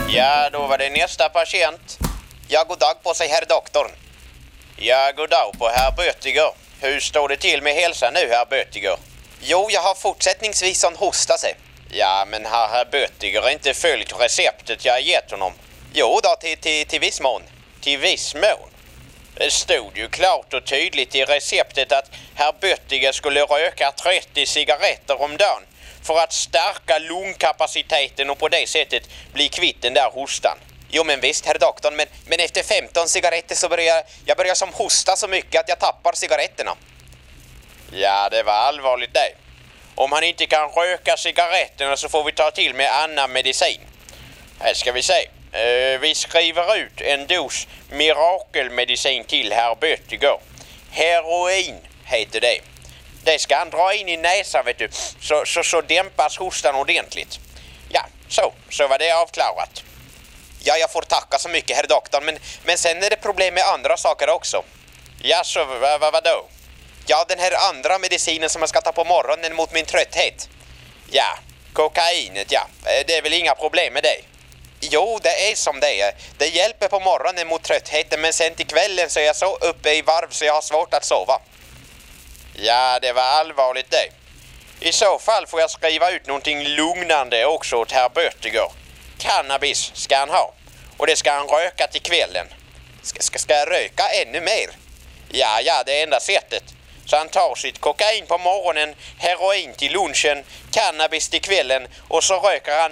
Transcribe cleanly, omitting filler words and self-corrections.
Ja, då var det nästa patient. Ja, god dag på sig, herr doktorn. Ja, god dag på herr Böttiger. Hur står det till med hälsan nu, herr Böttiger? Jo, jag har fortsättningsvis sån hosta sig. Ja, men har herr Böttiger inte följt receptet jag gett honom? Jo då, till viss mån. Till viss mån? Det stod ju klart och tydligt i receptet att herr Böttiger skulle röka 30 cigaretter om dagen för att stärka lungkapaciteten och på det sättet bli kvitt den där hostan. Jo men visst, herr doktorn, men efter 15 cigaretter så börjar jag som hosta så mycket att jag tappar cigaretterna. Ja, det var allvarligt det. Om han inte kan röka cigaretterna så får vi ta till med annan medicin. Här ska vi se. Vi skriver ut en dos mirakelmedicin till herr Böttiger. Heroin heter det. Det ska han dra in i näsan, vet du. Så dämpas hostan ordentligt. Ja, så var det avklarat. Ja, jag får tacka så mycket, herr doktorn. Men sen är det problem med andra saker också. Ja, så vadå? Ja, den här andra medicinen som jag ska ta på morgonen mot min trötthet. Ja, kokainet, ja. Det är väl inga problem med det. Jo, det är som det är. Det hjälper på morgonen mot tröttheten, men sen till kvällen så är jag så uppe i varv så jag har svårt att sova. Ja, det var allvarligt det. I så fall får jag skriva ut någonting lugnande också åt herr Böttiger. Cannabis ska han ha. Och det ska han röka till kvällen. Ska jag röka ännu mer? Ja, det är enda sättet. Så han tar sitt kokain på morgonen, heroin till lunchen, cannabis till kvällen och så röker han